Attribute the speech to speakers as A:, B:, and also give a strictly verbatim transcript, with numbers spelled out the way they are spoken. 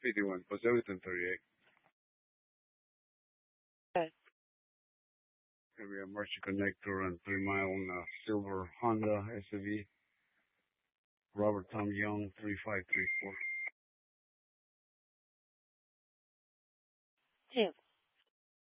A: fifty-one, Poseidon thirty-eight.
B: Okay.
A: Maybe a emergency connector and three mile on a silver Honda S U V. Robert Tom Young, three five three four.
B: Two.